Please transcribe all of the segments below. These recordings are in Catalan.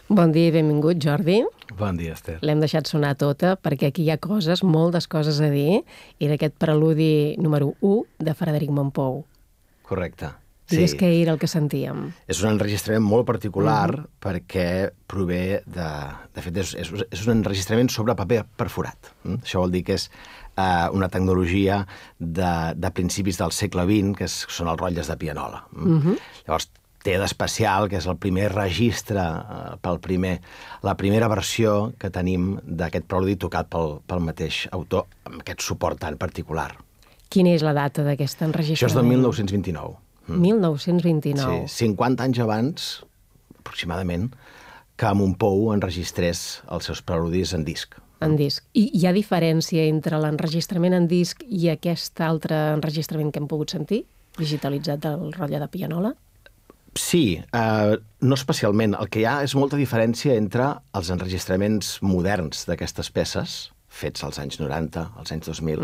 Bon dia i benvingut, Jordi. Bon dia, Esther. L'hem deixat sonar tota perquè aquí hi ha coses, moltes coses a dir, i d'aquest preludi número 1 de Frederic Mompou. Correcte. Digues què era el que sentíem. És un enregistrament molt particular perquè prové de... De fet, és un enregistrament sobre paper perforat. Això vol dir que és una tecnologia de principis del segle XX, que són els rotlles de pianola. Llavors, té d'especial que és el primer registre, la primera versió que tenim d'aquest preludi tocat pel mateix autor, amb aquest suport tan particular. Quina és la data d'aquest enregistrament? Això és del 1929. 1929. Sí, 50 anys abans, aproximadament, que Mompou enregistrés els seus preludis en disc. En disc. I hi ha diferència entre l'enregistrament en disc i aquest altre enregistrament que hem pogut sentir, digitalitzat del rotlle de pianola? Sí, no especialment. El que hi ha és molta diferència entre els enregistraments moderns d'aquestes peces, fets als anys 90, als anys 2000,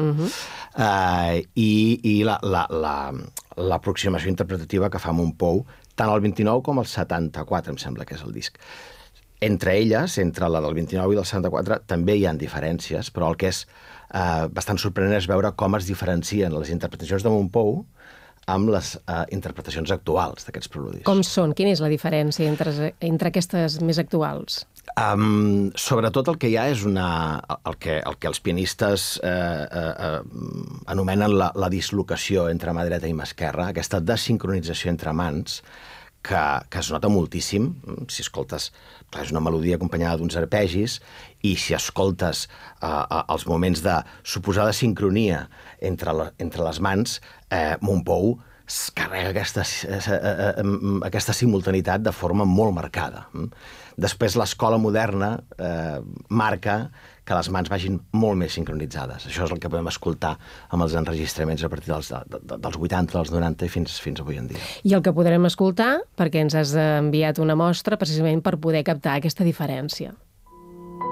i l'aproximació interpretativa que fa Mompou, tant al 29 com al 74, em sembla que és el disc. Entre elles, entre la del 29 i del 74, també hi ha diferències, però el que és bastant sorprenent és veure com es diferencien les interpretacions de Mompou amb les interpretacions actuals d'aquests preludis. Com són? Quina és la diferència entre aquestes més actuals? Sobretot el que hi ha és el que els pianistes anomenen la dislocació entre mà dreta i mà esquerra, aquesta desincronització entre mans, que es nota moltíssim. Si escoltes, és una melodia acompanyada d'uns arpegis, i si escoltes els moments de suposada sincronia entre les mans, Mompou es carrega aquesta simultaneïtat de forma molt marcada. Després, l'escola moderna marca que les mans vagin molt més sincronitzades. Això és el que podem escoltar amb els enregistraments a partir dels 80, dels 90 i fins avui en dia. I el que podrem escoltar, perquè ens has enviat una mostra precisament per poder captar aquesta diferència.